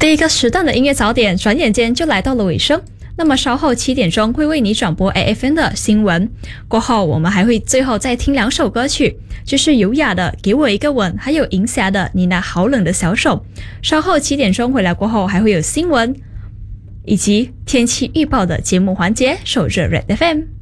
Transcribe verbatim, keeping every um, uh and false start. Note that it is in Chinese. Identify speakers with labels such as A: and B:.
A: 第一个时段的音乐早点转眼间就来到了尾声，那么稍后七点钟会为你转播 A F N 的新闻，过后我们还会最后再听两首歌曲，就是优雅的给我一个吻，还有银霞的你那好冷的小手。稍后七点钟回来过后还会有新闻以及天气预报的节目环节，守着 Red F M。